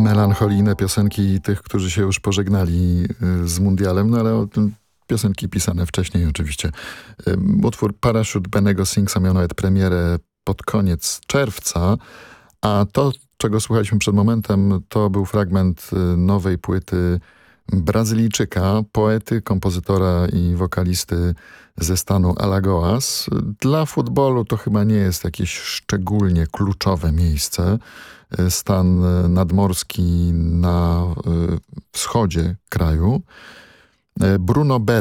melancholijne piosenki tych, którzy się już pożegnali z mundialem, no ale piosenki pisane wcześniej oczywiście. Utwór Parachute Benego Singsa miał nawet premierę pod koniec czerwca, a to, czego słuchaliśmy przed momentem, to był fragment nowej płyty Brazylijczyka, poety, kompozytora i wokalisty ze stanu Alagoas. Dla futbolu to chyba nie jest jakieś szczególnie kluczowe miejsce. Stan nadmorski na wschodzie kraju. Bruno